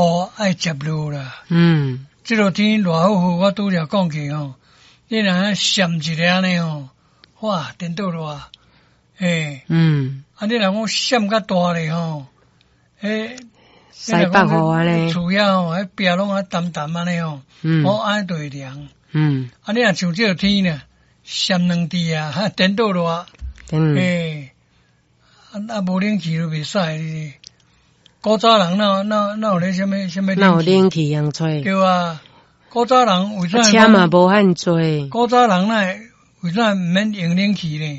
爱接落啦。这落天偌好雨，我拄则讲起吼，你若闪一个安尼吼，哇，颠倒热。你若讲闪较大咧吼， 西北雨安尼， 厝遐吼，迄壁拢淡淡安尼吼，安尼就会凉。你若像这天呢，闪2滴啊，颠倒热。无冷气就袂使。古早人哪有咧什么？ 哪有冷气通吹？ 对啊，古早人为啥？ 车嘛无遐多。 古早人为啥毋免用冷气呢？